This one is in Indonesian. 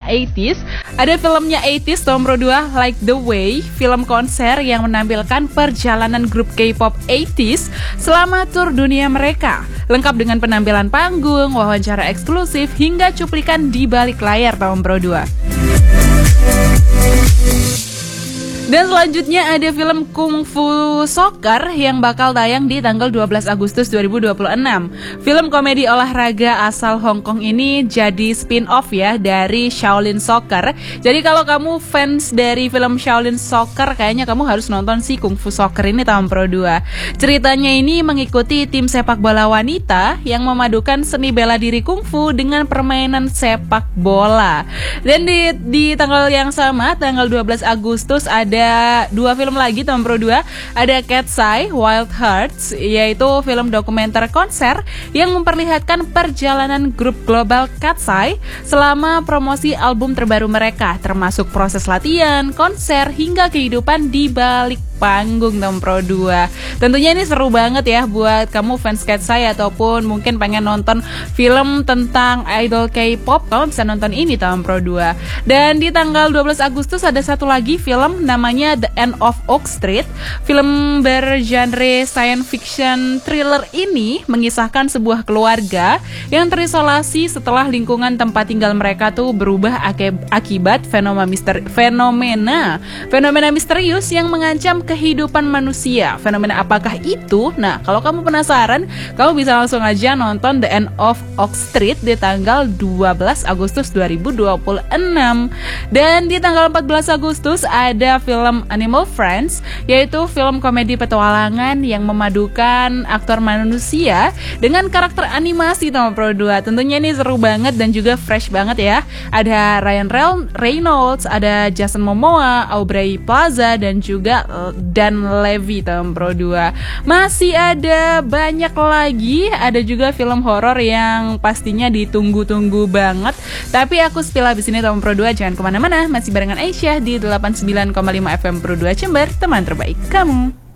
80s. Ada filmnya 80s tahun Pro 2 Like the Way, film konser yang menampilkan perjalanan grup K-pop 80s selama tur dunia mereka. Lengkap dengan penampilan panggung, wawancara eksklusif, hingga cuplikan di balik layar tahun Pro 2. Dan selanjutnya ada film Kung Fu Soccer yang bakal tayang di tanggal 12 Agustus 2026. Film komedi olahraga asal Hong Kong ini jadi spin-off ya dari Shaolin Soccer. Jadi kalau kamu fans dari film Shaolin Soccer, kayaknya kamu harus nonton si Kung Fu Soccer ini tahun Pro 2. Ceritanya ini mengikuti tim sepak bola wanita yang memadukan seni bela diri kungfu dengan permainan sepak bola. Dan di tanggal yang sama, tanggal 12 Agustus ada dua film lagi tahun Pro 2. Ada Cat's Eye Wild Hearts, yaitu film dokumenter konser yang memperlihatkan perjalanan grup global Cat's Eye selama promosi album terbaru mereka, termasuk proses latihan, konser, hingga kehidupan di balik panggung tahun Pro 2. Tentunya ini seru banget ya buat kamu fans Cat's Eye ataupun mungkin pengen nonton film tentang idol K-pop, kamu bisa nonton ini tahun Pro 2. Dan di tanggal 12 Agustus ada satu lagi film namanya The End of Oak Street. Film bergenre science fiction thriller ini mengisahkan sebuah keluarga yang terisolasi setelah lingkungan tempat tinggal mereka tuh berubah akibat fenomena misterius yang mengancam kehidupan manusia. Fenomena apakah itu? Nah, kalau kamu penasaran, kamu bisa langsung aja nonton The End of Oak Street di tanggal 12 Agustus 2026. Dan di tanggal 14 Agustus ada film Animal Friends, yaitu film komedi petualangan yang memadukan aktor manusia dengan karakter animasi tahun Pro 2. Tentunya ini seru banget dan juga fresh banget ya. Ada Ryan Reynolds, ada Jason Momoa, Aubrey Plaza, dan juga Dan Levy tahun Pro 2. Masih ada banyak lagi. Ada juga film horor yang pastinya ditunggu-tunggu banget. Tapi aku spill habis ini tahun Pro 2. Jangan kemana-mana, masih barengan Aisyah di 89,5 FM Pro 2 Jember, teman terbaik kamu.